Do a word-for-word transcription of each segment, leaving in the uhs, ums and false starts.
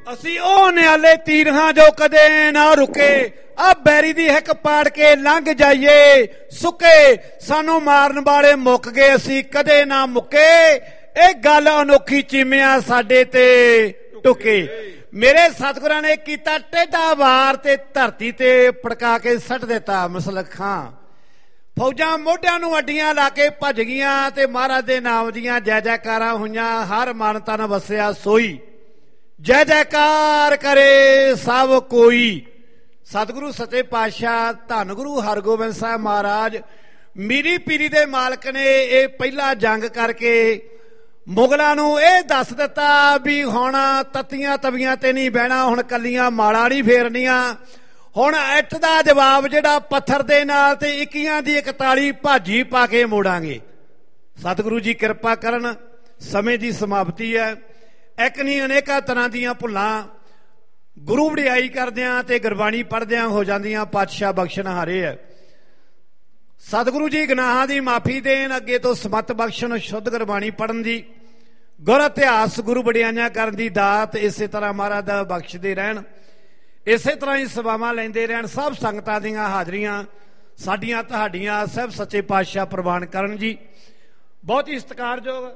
ਅਸੀਂ ਉਹ ਨਿਆਲੇ ਤੀਰ ਹਾਂ ਜੋ ਕਦੇ ਨਾ ਰੁਕੇ, ਆ ਬੈਰੀ ਦੀ ਹਿੱਕ ਪਾੜ ਕੇ ਲੰਘ ਜਾਈਏ ਸੁੱਕੇ, ਸਾਨੂੰ ਮਾਰਨ ਵਾਲੇ ਮੁੱਕ ਗਏ ਅਸੀਂ ਕਦੇ ਨਾ ਮੁੱਕੇ, ਇਹ ਗੱਲ ਅਨੋਖੀ ਚੀਮਿਆ ਸਾਡੇ ਤੇ ਟੁਕੇ। ਮੇਰੇ ਸਤਿਗੁਰਾਂ ਨੇ ਕੀਤਾ ਟੇਢਾ ਵਾਰ ਤੇ ਧਰਤੀ ਤੇ ਪੜਕਾ ਕੇ ਸੱਟ ਦਿੱਤਾ ਮਸਲਖਾਂ, ਫੌਜਾਂ ਮੋਢਿਆਂ ਨੂੰ ਅੱਡੀਆਂ ਲਾ ਕੇ ਭੱਜ ਗਈਆਂ ਤੇ ਮਹਾਰਾਜ ਦੇ ਨਾਮ ਦੀਆਂ ਜੈ ਜੈਕਾਰਾਂ ਹੋਈਆਂ, ਹਰ ਮਨ ਤਨ ਵਸਿਆ ਸੋਈ, ਜੈ ਜੈਕਾਰ ਕਰੇ ਸਭ ਕੋਈ। ਸਤਿਗੁਰੂ ਸੱਚੇ ਪਾਤਸ਼ਾਹ ਧੰਨ ਗੁਰੂ ਹਰਗੋਬਿੰਦ ਸਾਹਿਬ ਮਹਾਰਾਜ ਮੀਰੀ ਪੀਰੀ ਦੇ ਮਾਲਕ ਨੇ ਇਹ ਪਹਿਲਾ ਜੰਗ ਕਰਕੇ ਮੁਗਲਾਂ ਨੂੰ ਇਹ ਦੱਸ ਦਿੱਤਾ ਵੀ ਹੁਣ ਤੱਤੀਆਂ ਤਵੀਆਂ ਤੇ ਨਹੀਂ ਬਹਿਣਾ, ਹੁਣ ਕੱਲੀਆਂ ਮਾਲਾਂ ਨਹੀਂ ਫੇਰਨੀਆਂ, ਹੁਣ ਇੱਟ ਦਾ ਜਵਾਬ ਜਿਹੜਾ ਪੱਥਰ ਦੇ ਨਾਲ ਤੇ ਇੱਕੀਆਂ ਦੀ ਇਕਤਾਲੀ ਭਾਜੀ ਪਾ ਕੇ ਮੋੜਾਂਗੇ। ਸਤਿਗੁਰੂ ਜੀ ਕਿਰਪਾ ਕਰਨ, ਸਮੇਂ ਦੀ ਸਮਾਪਤੀ ਹੈ। ਇੱਕ ਨਹੀਂ ਅਨੇਕਾਂ ਤਰ੍ਹਾਂ ਦੀਆਂ ਭੁੱਲਾਂ ਗੁਰੂ ਵਡਿਆਈ ਕਰਦਿਆਂ ਤੇ ਗੁਰਬਾਣੀ ਪੜ੍ਹਦਿਆਂ ਹੋ ਜਾਂਦੀਆਂ, ਪਾਤਸ਼ਾਹ ਬਖਸ਼ਣਹਾਰੇ ਹੈ। ਸਤਿਗੁਰੂ ਜੀ ਗੁਨਾਹਾਂ ਦੀ ਮਾਫੀ ਦੇਣ, ਅੱਗੇ ਤੋਂ ਸਮੱਤ ਬਖਸ਼ਣ, ਸ਼ੁੱਧ ਗੁਰਬਾਣੀ ਪੜ੍ਹਨ ਦੀ, ਗੁਰ ਇਤਿਹਾਸ ਗੁਰੂ ਵਡਿਆਈਆਂ ਕਰਨ ਦੀ ਦਾਤ ਇਸੇ ਤਰ੍ਹਾਂ ਮਹਾਰਾਜ ਦਾ ਬਖਸ਼ਦੇ ਰਹਿਣ, ਇਸੇ ਤਰ੍ਹਾਂ ਹੀ ਸੇਵਾਵਾਂ ਲੈਂਦੇ ਰਹਿਣ। ਸਭ ਸੰਗਤਾਂ ਦੀਆਂ ਹਾਜ਼ਰੀਆਂ ਸਾਡੀਆਂ ਤੁਹਾਡੀਆਂ ਸਭ ਸੱਚੇ ਪਾਤਸ਼ਾਹ ਪ੍ਰਵਾਨ ਕਰਨ ਜੀ। ਬਹੁਤ ਹੀ ਸਤਿਕਾਰਯੋਗ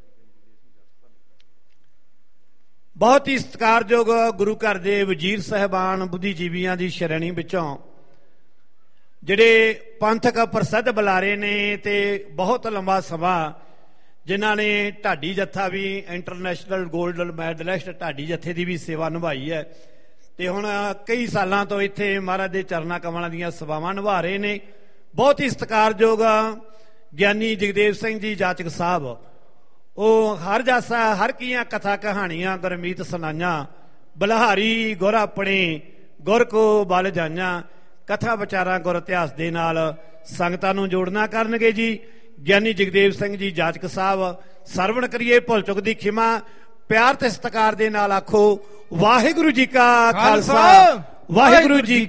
ਬਹੁਤ ਹੀ ਸਤਿਕਾਰਯੋਗ ਗੁਰੂ ਘਰ ਦੇ ਵਜ਼ੀਰ ਸਾਹਿਬਾਨ, ਬੁੱਧੀਜੀਵੀਆਂ ਦੀ ਸ਼੍ਰੇਣੀ ਵਿੱਚੋਂ ਜਿਹੜੇ ਪੰਥਕ ਪ੍ਰਸਿੱਧ ਬੁਲਾਰੇ ਨੇ ਤੇ ਬਹੁਤ ਲੰਬਾ ਸਮਾਂ ਜਿਨ੍ਹਾਂ ਨੇ ਢਾਡੀ ਜੱਥਾ ਵੀ ਇੰਟਰਨੈਸ਼ਨਲ ਗੋਲਡ ਮੈਡਲਿਸਟ ਢਾਡੀ ਜੱਥੇ ਦੀ ਵੀ ਸੇਵਾ ਨਿਭਾਈ ਹੈ ਤੇ ਹੁਣ ਕਈ ਸਾਲਾਂ ਤੋਂ ਇੱਥੇ ਮਹਾਰਾਜ ਦੇ ਚਰਨਾਂ ਕਮਲਾਂ ਦੀਆਂ ਸੇਵਾਵਾਂ ਨਿਭਾ ਰਹੇ ਨੇ। ਬਹੁਤ ਹੀ ਸਤਿਕਾਰਯੋਗ ਗਿਆਨੀ ਜਗਦੇਵ ਸਿੰਘ ਜੀ ਜਾਚਕ ਸਾਹਿਬ, ਉਹ ਹਰ ਜਾਸਾ ਹਰ ਕੀਆਂ ਕਥਾ ਕਹਾਣੀਆਂ ਗੁਰਮੀਤ ਸੁਣਾਈਆਂ, ਬਲਿਹਾਰੀ ਗੁਰ ਆਪਣੇ ਗੁਰ ਕੋ ਬਲ ਜਾਈਆਂ, ਕਥਾ ਵਿਚਾਰਾਂ ਗੁਰ ਇਤਿਹਾਸ ਦੇ ਨਾਲ ਸੰਗਤਾਂ ਨੂੰ ਜੋੜਨਾ ਕਰਨਗੇ ਜੀ। ਗਿਆਨੀ ਜਗਦੇਵ ਸਿੰਘ ਜੀ ਜਾਚਕ ਸਾਹਿਬ, ਸਰਵਣ ਕਰੀਏ ਭੁੱਲ ਚੁੱਕ ਦੀ ਖਿਮਾ, ਪਿਆਰ ਤੇ ਸਤਿਕਾਰ ਦੇ ਨਾਲ ਆਖੋ ਵਾਹਿਗੁਰੂ ਜੀ ਕਾ ਖਾਲਸਾ, ਵਾਹਿਗੁਰੂ ਜੀ